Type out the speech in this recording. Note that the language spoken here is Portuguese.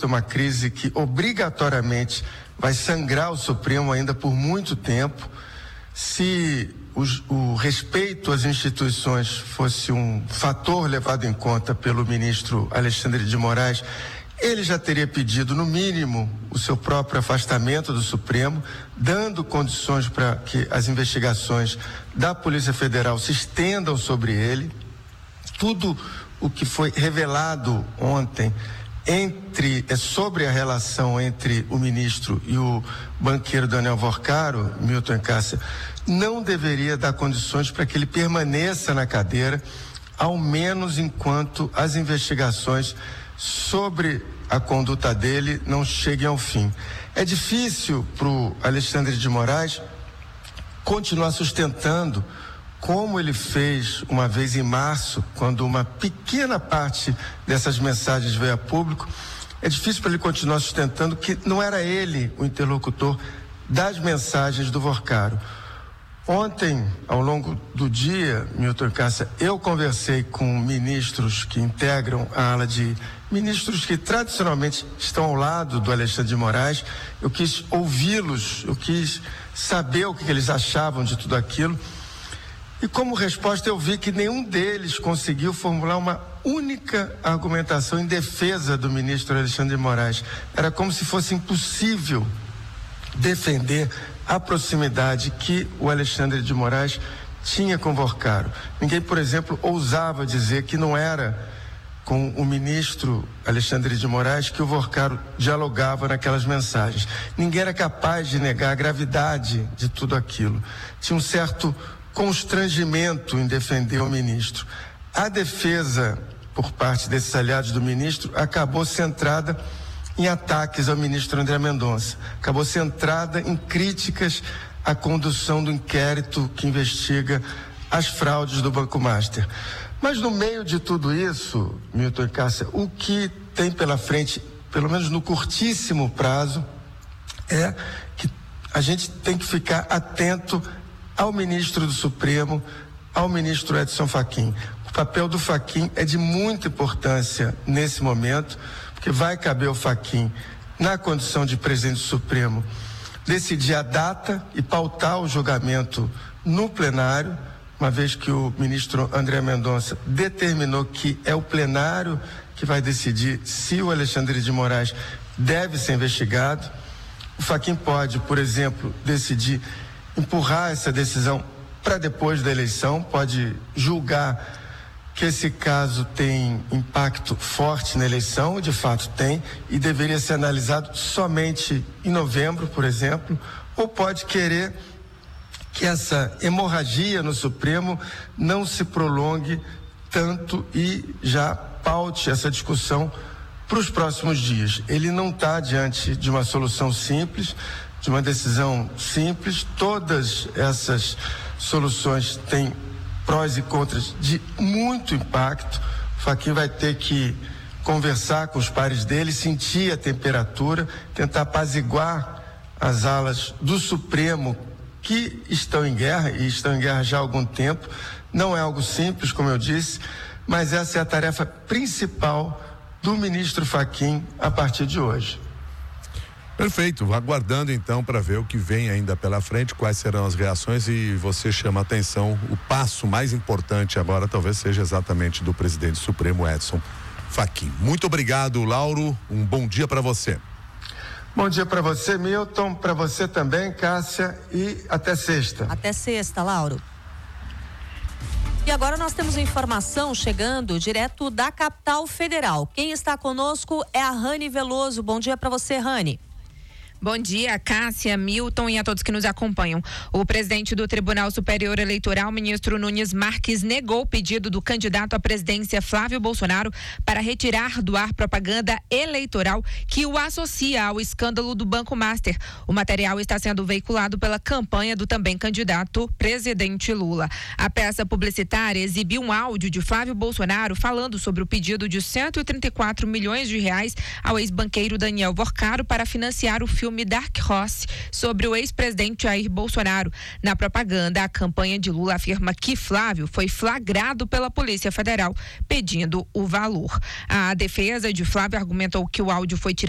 vista uma crise que obrigatoriamente vai sangrar o Supremo ainda por muito tempo. Se o respeito às instituições fosse um fator levado em conta pelo ministro Alexandre de Moraes, ele já teria pedido, no mínimo, o seu próprio afastamento do Supremo, dando condições para que as investigações da Polícia Federal se estendam sobre ele. Tudo o que foi revelado ontem sobre a relação entre o ministro e o banqueiro Daniel Vorcaro, Milton e Cássia, não deveria dar condições para que ele permaneça na cadeira, ao menos enquanto as investigações sobre a conduta dele não cheguem ao fim. É difícil para o Alexandre de Moraes continuar sustentando, como ele fez uma vez em março, quando uma pequena parte dessas mensagens veio a público. É difícil para ele continuar sustentando que não era ele o interlocutor das mensagens do Vorcaro. Ontem, ao longo do dia, Milton e Cássia, eu conversei com ministros que integram a ala de ministros que tradicionalmente estão ao lado do Alexandre de Moraes. Eu quis ouvi-los, eu quis saber o que eles achavam de tudo aquilo. E como resposta eu vi que nenhum deles conseguiu formular uma única argumentação em defesa do ministro Alexandre de Moraes. Era como se fosse impossível defender a proximidade que o Alexandre de Moraes tinha com Vorcaro. Ninguém, por exemplo, ousava dizer que não era com o ministro Alexandre de Moraes que o Vorcaro dialogava naquelas mensagens. Ninguém era capaz de negar a gravidade de tudo aquilo. Tinha um certo constrangimento em defender o ministro. A defesa por parte desses aliados do ministro acabou centrada em ataques ao ministro André Mendonça, acabou centrada em críticas à condução do inquérito que investiga as fraudes do Banco Master. Mas no meio de tudo isso, Milton e Cássia, o que tem pela frente, pelo menos no curtíssimo prazo, é que a gente tem que ficar atento ao ministro do Supremo, ao ministro Edson Fachin. O papel do Fachin é de muita importância nesse momento, porque vai caber ao Fachin, na condição de presidente do Supremo, decidir a data e pautar o julgamento no plenário, uma vez que o ministro André Mendonça determinou que é o plenário que vai decidir se o Alexandre de Moraes deve ser investigado. O Fachin pode, por exemplo, decidir empurrar essa decisão para depois da eleição, pode julgar que esse caso tem impacto forte na eleição, de fato tem, e deveria ser analisado somente em novembro, por exemplo, ou pode querer que essa hemorragia no Supremo não se prolongue tanto e já paute essa discussão para os próximos dias. Ele não está diante de uma solução simples, de uma decisão simples. Todas essas soluções têm prós e contras de muito impacto. O Fachin vai ter que conversar com os pares dele, sentir a temperatura, tentar apaziguar as alas do Supremo que estão em guerra, e estão em guerra já há algum tempo. Não é algo simples, como eu disse, mas essa é a tarefa principal do ministro Fachin a partir de hoje. Perfeito, aguardando então para ver o que vem ainda pela frente, quais serão as reações, e você chama a atenção, o passo mais importante agora talvez seja exatamente do presidente Supremo, Edson Fachin. Muito obrigado, Lauro, um bom dia para você. Bom dia para você, Milton, para você também, Cássia, e até sexta. Até sexta, Lauro. E agora nós temos informação chegando direto da capital federal. Quem está conosco é a Rani Veloso. Bom dia para você, Rani. Bom dia, Cássia, Milton e a todos que nos acompanham. O presidente do Tribunal Superior Eleitoral, ministro Nunes Marques, negou o pedido do candidato à presidência Flávio Bolsonaro para retirar do ar propaganda eleitoral que o associa ao escândalo do Banco Master. O material está sendo veiculado pela campanha do também candidato presidente Lula. A peça publicitária exibiu um áudio de Flávio Bolsonaro falando sobre o pedido de 134 milhões de reais ao ex-banqueiro Daniel Vorcaro para financiar o filme Dark Horse sobre o ex-presidente Jair Bolsonaro. Na propaganda, a campanha de Lula afirma que Flávio foi flagrado pela Polícia Federal pedindo o valor. A defesa de Flávio argumentou que o áudio foi tirado